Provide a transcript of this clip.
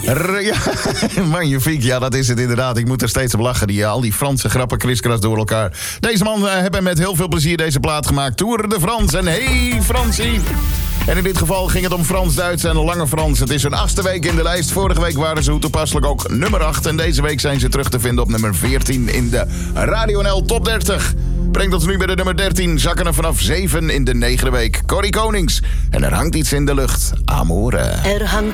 Ja, magnifiek. Ja, dat is het inderdaad. Ik moet er steeds op lachen. Al die Franse grappen kriskras door elkaar. Deze man hebben met heel veel plezier deze plaat gemaakt. Tour de France. En hey Fransie. En in dit geval ging het om Frans-Duits en Lange Frans. Het is hun 8e week in de lijst. Vorige week waren ze hoe toepasselijk ook nummer 8. En deze week zijn ze terug te vinden op nummer 14 in de Radio NL Top 30. Brengt ons nu bij de nummer 13. Zakken er vanaf 7 in de 9e week. Corrie Konings. En er hangt iets in de lucht. Amore. Er hangt